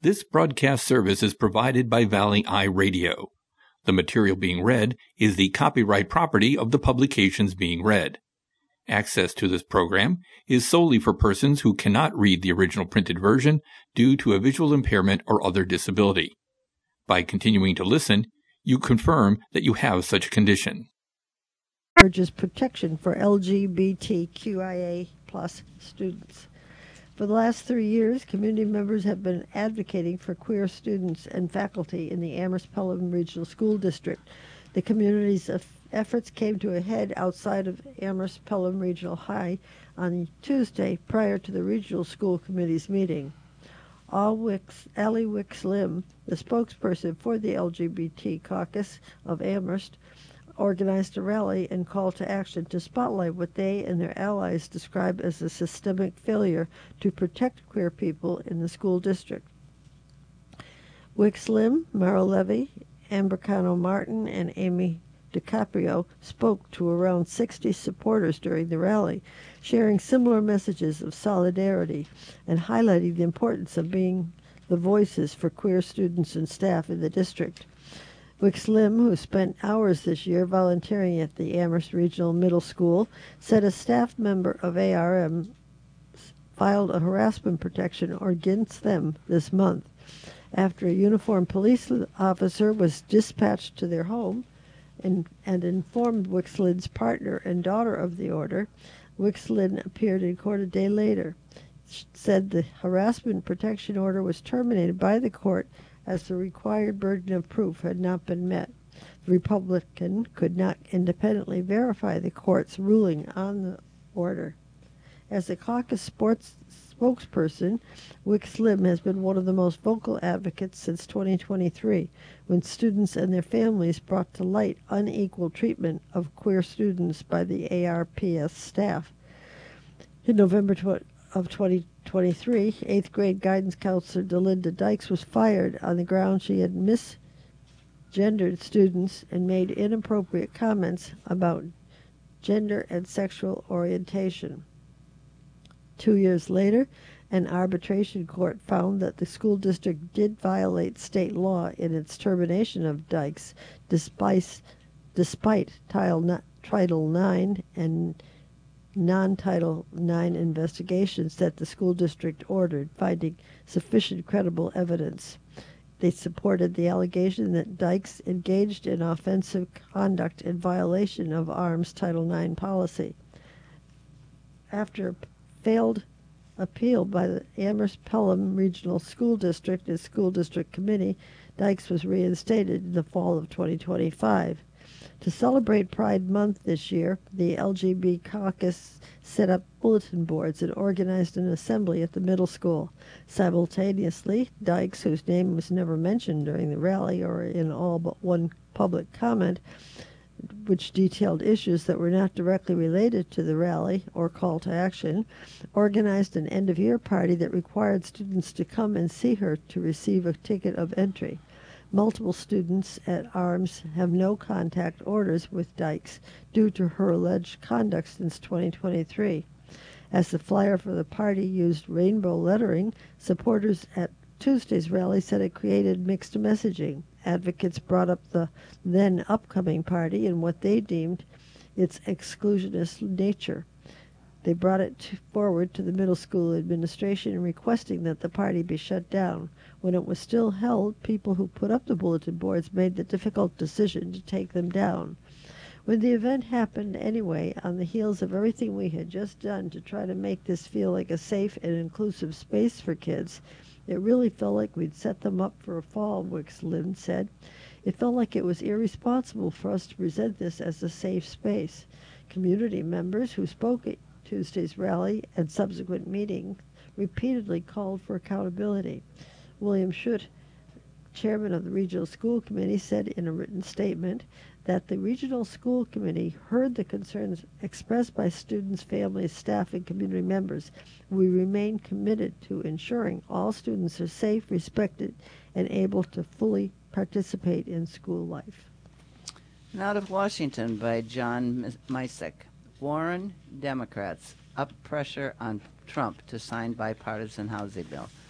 This broadcast service is provided by Valley Eye Radio. The material being read is the copyright property of the publications being read. Access to this program is solely for persons who cannot read the original printed version due to a visual impairment or other disability. By continuing to listen, you confirm that you have such a condition. Urges protection for LGBTQIA+ students. For the last 3 years, community members have been advocating for queer students and faculty in the Amherst-Pelham Regional School District. The community's efforts came to a head outside of Amherst-Pelham Regional High on Tuesday prior to the Regional School Committee's meeting. Allie Wicks Lim, the spokesperson for the LGBT caucus of Amherst, organized a rally and call to action to spotlight what they and their allies describe as a systemic failure to protect queer people in the school district. Wicks Lim, Mara Levy, Amber Cano Martin, and Amy DiCaprio spoke to around 60 supporters during the rally, sharing similar messages of solidarity and highlighting the importance of being the voices for queer students and staff in the district. Wicks Lim, who spent hours this year volunteering at the Amherst Regional Middle School, said a staff member of ARM filed a harassment protection against them this month after a uniformed police officer was dispatched to their home and informed Wicks Lim's partner and daughter of the order. Wicks Lim appeared in court a day later, said the harassment protection order was terminated by the court as the required burden of proof had not been met. The Republican could not independently verify the court's ruling on the order. As a caucus sports spokesperson, Wicks Lim has been one of the most vocal advocates since 2023, when students and their families brought to light unequal treatment of queer students by the ARPS staff. In November of 2023, 8th grade guidance counselor Delinda Dykes was fired on the grounds she had misgendered students and made inappropriate comments about gender and sexual orientation. 2 years later, an arbitration court found that the school district did violate state law in its termination of Dykes, despite Title IX and non-Title IX investigations that the school district ordered, finding sufficient credible evidence. They supported the allegation that Dykes engaged in offensive conduct in violation of ARM's Title IX policy. After a failed appeal by the Amherst-Pelham Regional School District and School District Committee, Dykes was reinstated in the fall of 2025. To celebrate Pride Month this year, the LGBT caucus set up bulletin boards and organized an assembly at the middle school. Simultaneously, Dykes, whose name was never mentioned during the rally or in all but one public comment, which detailed issues that were not directly related to the rally or call to action, organized an end-of-year party that required students to come and see her to receive a ticket of entry. Multiple students at ARMS have no contact orders with Dykes due to her alleged conduct since 2023. As the flyer for the party used rainbow lettering, supporters at Tuesday's rally said it created mixed messaging. Advocates brought up the then upcoming party and what they deemed its exclusionist nature. They brought it forward to the middle school administration requesting that the party be shut down. When it was still held, people who put up the bulletin boards made the difficult decision to take them down. When the event happened anyway, on the heels of everything we had just done to try to make this feel like a safe and inclusive space for kids, it really felt like we'd set them up for a fall, Wicks Lim said. It felt like it was irresponsible for us to present this as a safe space. Community members who spoke at Tuesday's rally and subsequent meeting repeatedly called for accountability. William Schutt, chairman of the Regional School Committee, said in a written statement that the Regional School Committee heard the concerns expressed by students, families, staff, and community members. We remain committed to ensuring all students are safe, respected, and able to fully participate in school life. And out of Washington by John Misek. Warren Democrats up pressure on Trump to sign bipartisan housing bill.